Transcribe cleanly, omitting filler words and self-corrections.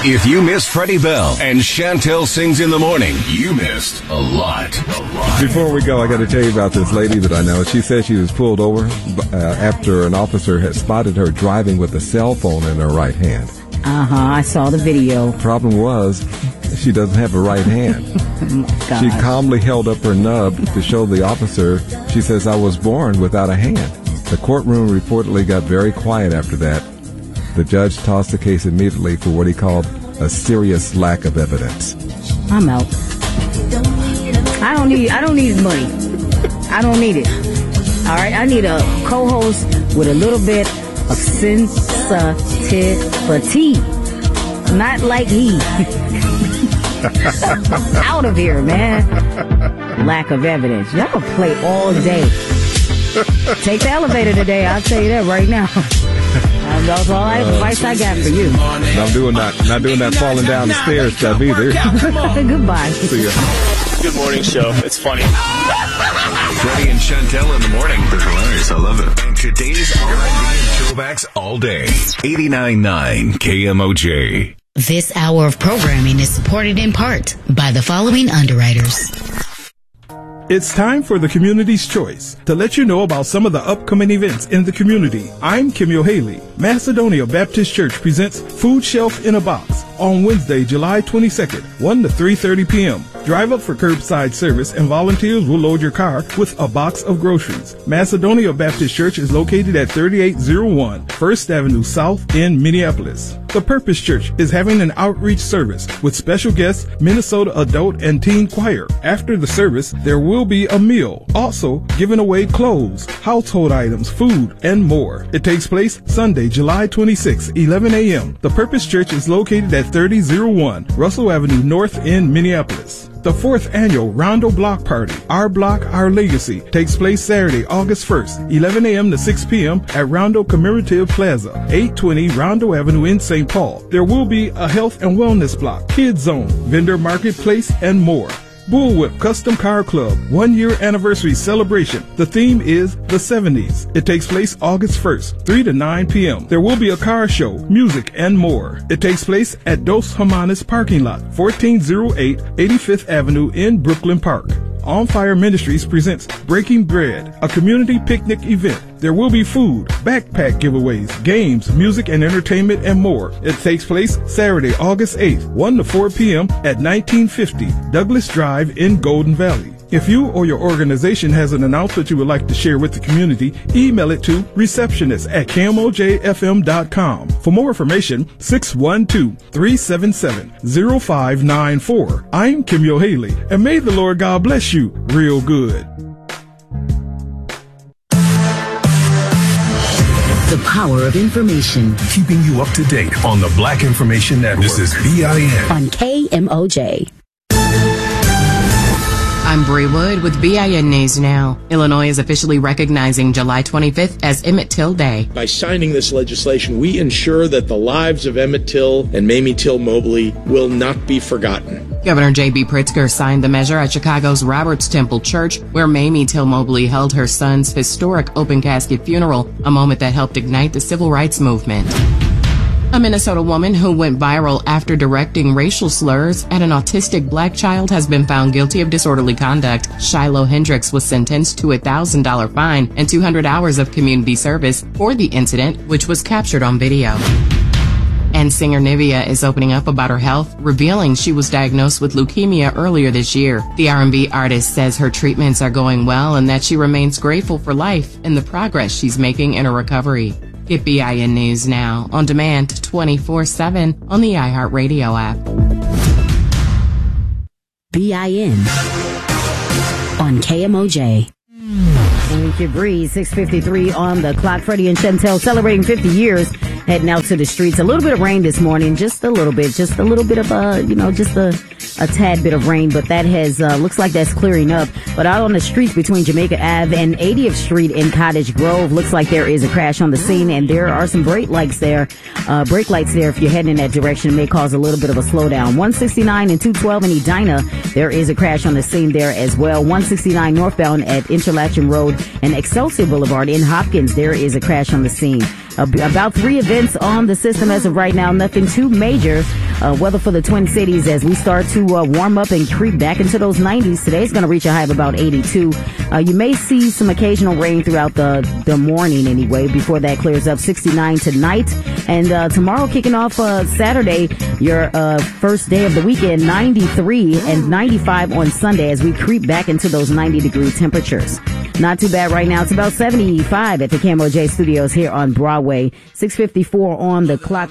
If you missed Freddie Bell and Chantel Sings in the Morning, you missed a lot. Before we go, I got to tell you about this lady that I know. She said she was pulled over after an officer had spotted her driving with a cell phone in her right hand. I saw the video. Problem was, she doesn't have a right hand. She calmly held up her nub to show the officer. She says, "I was born without a hand." The courtroom reportedly got very quiet after that. The judge tossed the case immediately for what he called a serious lack of evidence. I'm out. I don't need money. I don't need it. All right, I need a co-host with a little bit of sensitivity. Not like he. Out of here, man. Lack of evidence. Y'all play all day. Take the elevator today. I'll tell you that right now. That's all advice I got for you. Not doing that falling down the stairs stuff either. Goodbye. See ya. Good morning show. It's funny. Freddie and Chantel in the morning. They're hilarious. I love it. And today's R&B and throwbacks all day. 89.9 KMOJ. This hour of programming is supported in part by the following underwriters. It's time for the Community's Choice to let you know about some of the upcoming events in the community. I'm Kimyo Haley. Macedonia Baptist Church presents Food Shelf in a Box on Wednesday, July 22nd, 1 to 3:30 p.m. Drive up for curbside service and volunteers will load your car with a box of groceries. Macedonia Baptist Church is located at 3801 First Avenue South in Minneapolis. The Purpose Church is having an outreach service with special guests Minnesota Adult and Teen Choir. After the service, there will be a meal. Also, giving away clothes, household items, food, and more. It takes place Sunday, July 26, 11 a.m. The Purpose Church is located at 3001 Russell Avenue North in Minneapolis. The 4th annual Rondo Block Party, Our Block, Our Legacy, takes place Saturday, August 1st, 11 a.m. to 6 p.m. at Rondo Commemorative Plaza, 820 Rondo Avenue in St. Paul. There will be a health and wellness block, kids zone, vendor marketplace, and more. Bullwhip Custom Car Club 1-year anniversary celebration. The theme is the 70s. It takes place August 1st, 3 to 9 p.m. There will be a car show, music, and more. It takes place at Dos Hermanas parking lot, 1408 85th Avenue in Brooklyn Park. On Fire Ministries presents Breaking Bread, a community picnic event. There will be food, backpack giveaways, games, music and entertainment, and more. It takes place Saturday, August 8th, 1 to 4 p.m. at 1950 Douglas Drive in Golden Valley. If you or your organization has an announcement you would like to share with the community, email it to receptionist@kmojfm.com. For more information, 612-377-0594. I'm Kimyo Haley, and may the Lord God bless you real good. The power of information. Keeping you up to date on the Black Information Network. This is BIN. On KMOJ. I'm Bree Wood with BIN News Now. Illinois is officially recognizing July 25th as Emmett Till Day. By signing this legislation, we ensure that the lives of Emmett Till and Mamie Till Mobley will not be forgotten. Governor J.B. Pritzker signed the measure at Chicago's Roberts Temple Church, where Mamie Till Mobley held her son's historic open casket funeral, a moment that helped ignite the civil rights movement. A Minnesota woman who went viral after directing racial slurs at an autistic black child has been found guilty of disorderly conduct. Shiloh Hendricks was sentenced to a $1,000 fine and 200 hours of community service for the incident, which was captured on video. And singer Nivea is opening up about her health, revealing she was diagnosed with leukemia earlier this year. The R&B artist says her treatments are going well and that she remains grateful for life and the progress she's making in her recovery. Get BIN News Now on demand 24/7 on the iHeartRadio app. BIN on KMOJ. Thank you, Bree. 6:53 on the clock. Freddie and Chantel celebrating 50 years. Heading out to the streets. A little bit of rain this morning. Just a little bit of a tad bit of rain. But that has, looks like that's clearing up. But out on the streets between Jamaica Ave and 80th Street in Cottage Grove, looks like there is a crash on the scene. And there are some brake lights there. If you're heading in that direction. It may cause a little bit of a slowdown. 169 and 212 in Edina, there is a crash on the scene there as well. 169 northbound at Interlachen Road and Excelsior Boulevard in Hopkins, there is a crash on the scene. About 3 events on the system as of right now. Nothing too major. Weather for the Twin Cities as we start to warm up and creep back into those 90s. Today's going to reach a high of about 82. You may see some occasional rain throughout the morning anyway, before that clears up. 69 tonight. And tomorrow kicking off Saturday, your first day of the weekend, 93 and 95 on Sunday as we creep back into those 90-degree temperatures. Not too bad right now. It's about 75 at the Camo J Studios here on Broadway. 6:54 on the clock.